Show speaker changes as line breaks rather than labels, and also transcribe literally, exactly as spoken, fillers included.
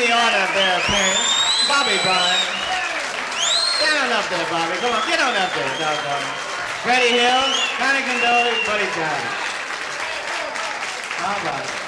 the order of their appearance. Bobby Bond. Get on up there, Bobby. Come on, get on up there, doggone. Freddie Hill, Connie Condoli, Buddy Johnson. All right.